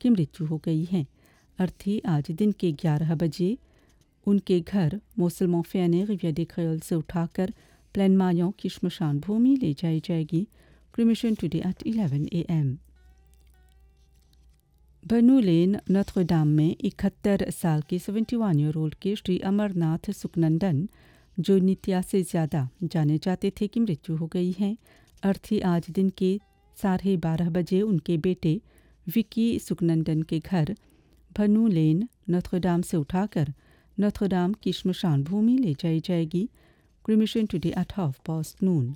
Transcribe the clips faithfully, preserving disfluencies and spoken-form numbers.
की मृत्यु हो गई है। अर्थी आज दिन के ग्यारह बजे उनके घर मोसलमोफियाने रिविया दे क्रेओल से उठाकर प्लेन मायों की श्मशान भूमि ले जाई जाएगी। Cremation today at eleven A M. बर्नू लेन नोत्र-डाम में इकहत्तर साल के इकहत्तर ईयर ओल्ड के श्री अमरनाथ सुखनंदन, जो नित्या से ज़्यादा जाने जाते थे, की मृत्यु हो गई है। अर्थी आज दिन के साढ़े बारह बजे उनके बेटे विकी सुखनंदन के घर बर्नू लेन नोत्र-डाम से उठाकर नोत्र-डाम की श्मशान भूमि ले जाई जाएगी। Cremation today at half past noon.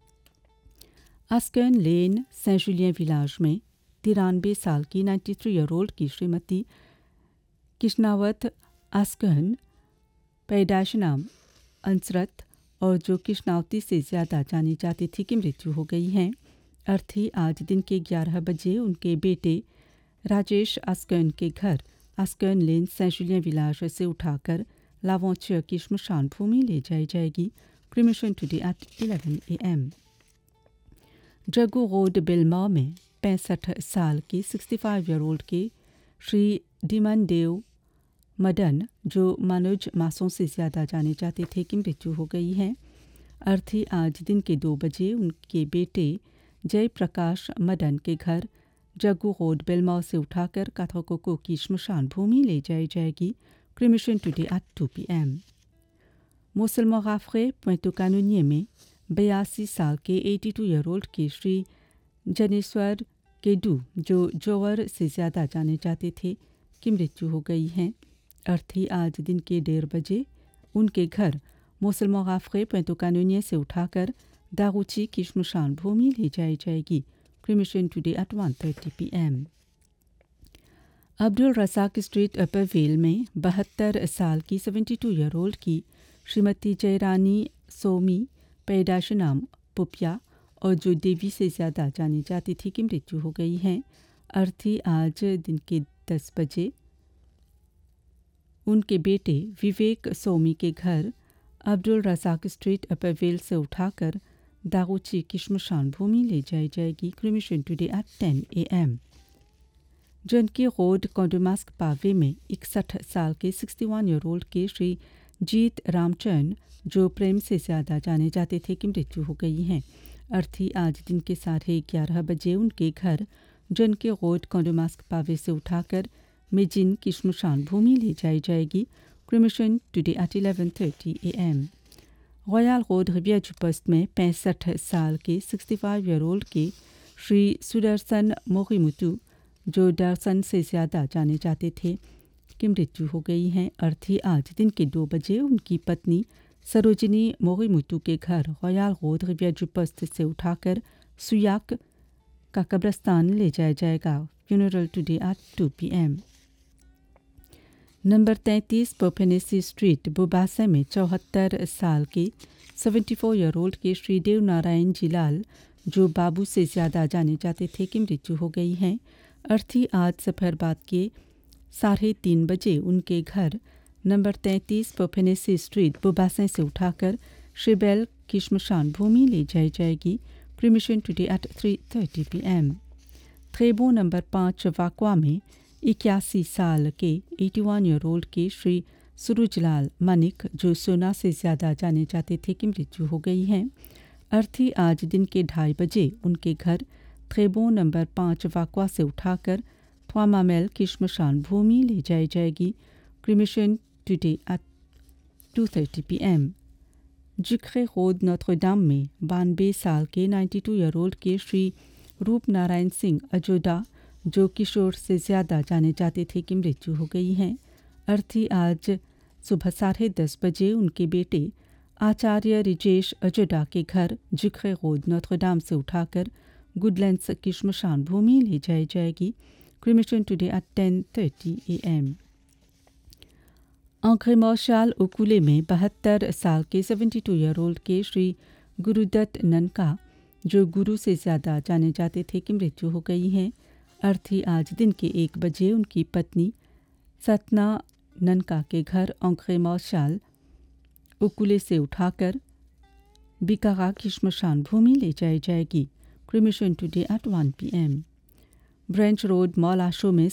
आस्कर्न lane Saint Julian villas में तिरानवे साल की तिरानवे ईयर ओल्ड की श्रीमती किश्नावत आस्कर्न, पैदाइश नाम अंसरत और जो किश्नावती से ज़्यादा जानी जाती थी, की मृत्यु हो गई है। अर्थी आज दिन के ग्यारह बजे उनके बेटे राजेश आस्कर्न के घर आस्कर्न लेन सेंट जुलियन विलाज से उठाकर लावोंचियर की श्मशान भूमि ले जाई जाएगी। Cremation today at eleven A M. जगू रोड बिलमा में पैंसठ साल के पैंसठ ईयर ओल्ड के श्री डिमन देव मदन, जो मनोज मासों से ज़्यादा जाने जाते थे, की मृत्यु हो गई है। अर्थी आज दिन के दो बजे उनके बेटे जय प्रकाश मदन के घर जग्गू रोड बेलमाओ से उठाकर काथोकोको की श्मशान भूमि ले जाई जाएगी। Cremation today at two P M. मुसलमान गाफरे पोइंटो कानूनिये में बयासी साल के बयासी ईयर ओल्ड के श्री जनेश्वर केडू, जो जोवर से ज़्यादा जाने जाते थे, की मृत्यु हो गई है। अर्थी आज दिन के डेढ़ बजे उनके घर मुसलमान गाफरे पोइंटो कानूनिये से उठाकर दागुची की श्मशान भूमि ले जाई जाएगी। Cremation today at one thirty P M. Abdul Razzaq street अपरवेल में बहत्तर साल की बहत्तर ईयर ओल्ड की श्रीमती जयरानी सोमी, पैदाइश नाम पुपिया और जो देवी से ज़्यादा जानी जाती थी, की मृत्यु हो गई है। अर्थी आज दिन के दस बजे उनके बेटे विवेक सोमी के घर अब्दुल रज़ाक स्ट्रीट अपरवेल से उठाकर दागुची की श्मशान भूमि ले जाई जाएगी। क्रिमेशन टुडे एट टेन ए एम। जनकी रोड कोंडोमास्क पावे में इकसठ साल के इकसठ ईयर ओल्ड के श्री जीत रामचरण, जो प्रेम से ज़्यादा जाने जाते थे, की मृत्यु हो गई है। अर्थी आज दिन के साढ़े ग्यारह बजे उनके घर जनकी रोड कोंडोमास्क पावे से उठाकर मेजिन की श्मशान भूमि ले जाई जाएगी। Cremation today at eleven thirty A M. Royal road रिविया जुपस्ट में पैंसठ साल के पैंसठ ईयर ओल्ड के श्री सुदर्शन मोरीमुतु, जो दर्शन से ज़्यादा जाने जाते थे, की मृत्यु हो गई है। अर्थी आज दिन के दो बजे उनकी पत्नी सरोजिनी मोरीमुतु के घर रॉयल रोड रिविया जुपस्ट से उठाकर सुयाक का कब्रस्तान ले जाया जाएगा। Funeral today at two P M. Number तैंतीस पोपेनेसी स्ट्रीट बुबासा में चौहत्तर साल के चौहत्तर ईयर ओल्ड के श्री देव नारायण जीलाल, जो बाबू से ज़्यादा जाने जाते थे, की मृत्यु हो गई है। अर्थी आज सफर बाद के साढ़े तीन बजे उनके घर नंबर तैंतीस पोपेनेसी स्ट्रीट बुबासा से उठाकर श्रीबेल की श्मशान भूमि ले जाई जाएगी। Cremation today at three thirty P M. थ्रेबो number पाँच वाकवा में इक्यासी साल के इक्यासी ईयर ओल्ड के श्री सुरुजलाल मनिक, जो सोना से ज़्यादा जाने जाते थे, की मृत्यु हो गई है। अर्थी आज दिन के ढाई बजे उनके घर थ्रेबो नंबर पाँच वाकवा से उठाकर थ्वामामेल की श्मशान भूमि ले जाई जाएगी। Cremation today at two thirty P M. जिक्रे road नोत्र-डाम में बानवे साल के बानवे ईयर ओल्ड के श्री रूप नारायण सिंह अजोदा, जो किशोर से ज़्यादा जाने जाते थे, की मृत्यु हो गई है। अर्थी आज सुबह साढ़े दस बजे उनके बेटे आचार्य रिजेश अजोदा के घर जिक्रे रोड नोत्र-डाम से उठाकर गुडलैंड्स की श्मशान भूमि ले जाई जाएगी। क्रिमेशन टुडे एट टेन थर्टी ए एम। आंक्रेमोशाल उकुले में बहत्तर साल के बहत्तर ईयर ओल्ड के श्री गुरुदत्त ननका, जो गुरु से ज़्यादा जाने जाते थे, की मृत्यु हो गई है। अर्थी आज दिन के एक बजे उनकी पत्नी सतना ननका के घर आंक्रेमोशाल उकुले से उठाकर बिकागा की श्मशान भूमि ले जाई जाएगी। Cremation today at one P M. Branch road mall आशो में